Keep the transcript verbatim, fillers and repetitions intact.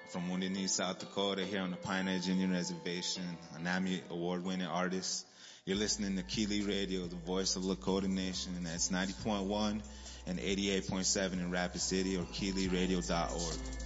from Wounded Knee, South Dakota, here on the Pioneer Indian Reservation, an Emmy award-winning artist. You're listening to Keeley Radio, the voice of Lakota Nation, and that's ninety point one and eighty-eight point seven in Rapid City or keeley radio dot org.